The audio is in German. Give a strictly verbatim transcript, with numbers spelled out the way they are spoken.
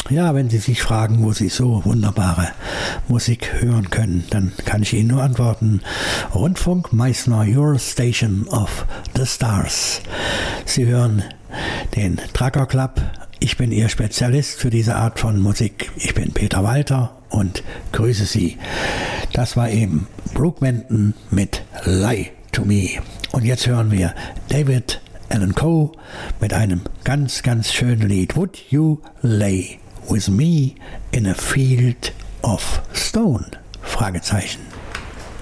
Ja, wenn Sie sich fragen, wo Sie so wunderbare Musik hören können, dann kann ich Ihnen nur antworten. Rundfunk Meißner, Your Station of the Stars. Sie hören den Trucker Club. Ich bin Ihr Spezialist für diese Art von Musik. Ich bin Peter Walter und grüße Sie. Das war eben Brooke Benton mit Lie to Me. Und jetzt hören wir David Allan Coe mit einem ganz, ganz schönen Lied. Would You Lay with Me in a Field of Stone? Fragezeichen.